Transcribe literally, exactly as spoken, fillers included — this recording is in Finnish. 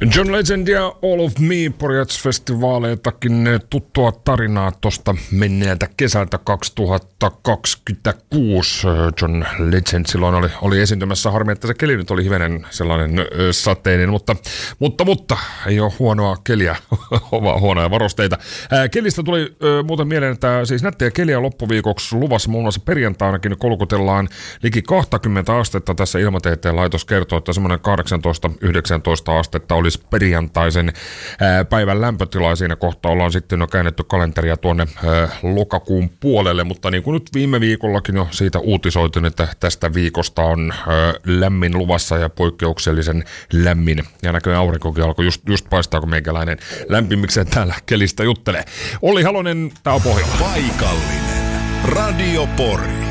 John Legend ja All of Me Porjats-festivaaleitakin tuttua tarinaa tuosta menneeltä kesältä kaksituhattakaksikymmentäkuusi. John Legend silloin oli, oli esiintymässä. Harmi, että se keli nyt oli hivenen sellainen ö, sateinen, mutta, mutta, mutta ei ole huonoa keliä, vaan huonoja varusteita. Ää, kelistä tuli ö, muuten mieleen, että siis nättejä keliä loppuviikoksi luvassa. Muun muassa perjantainakin kolkutellaan liki kaksikymmentä astetta. Tässä Ilmatieteen laitos kertoo, että semmoinen kahdeksantoista yhdeksäntoista astetta olisi perjantaisen ää, päivän lämpötila. Siinä kohtaa ollaan sitten jo käännetty kalenteria tuonne ää, lokakuun puolelle, mutta niin kuin nyt viime viikollakin jo siitä uutisoitin, että tästä viikosta on ää, lämmin luvassa ja poikkeuksellisen lämmin. Ja näköjään aurinkokin alkoi just, just paistaa, kun meikäläinen lämpimikseen täällä kelistä juttelee. Olli Halonen, tää on Pohjola. Paikallinen Radio Pori.